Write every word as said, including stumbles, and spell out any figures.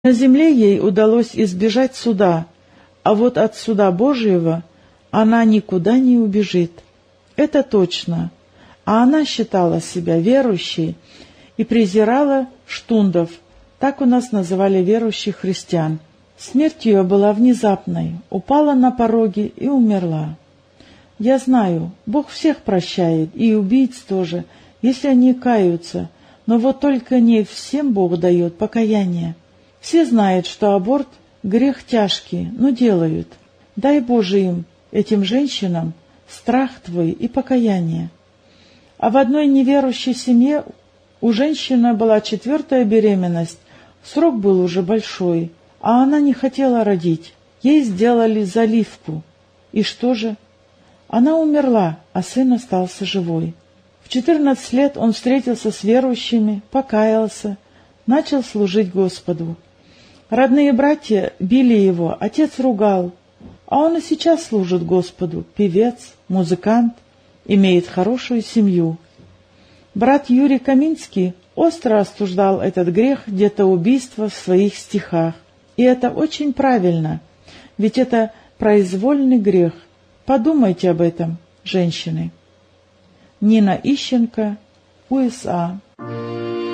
На земле ей удалось избежать суда, а вот от суда Божьего она никуда не убежит. Это точно. А она считала себя верующей и презирала штундов, так у нас называли верующих христиан. Смерть ее была внезапной, упала на пороге и умерла. Я знаю, Бог всех прощает, и убийц тоже, если они каются, но вот только не всем Бог дает покаяние. Все знают, что аборт — грех тяжкий, но делают. Дай Боже им, этим женщинам, страх Твой и покаяние. А в одной неверующей семье у женщины была четвертая беременность, срок был уже большой, а она не хотела родить. Ей сделали заливку. И что же? Она умерла, а сын остался живой. В четырнадцать лет он встретился с верующими, покаялся, начал служить Господу. Родные братья били его, отец ругал, а он и сейчас служит Господу, певец, музыкант, имеет хорошую семью. Брат Юрий Каминский остро осуждал этот грех детоубийства в своих стихах. И это очень правильно, ведь это произвольный грех. Подумайте об этом, женщины. Нина Ищенко, УСА.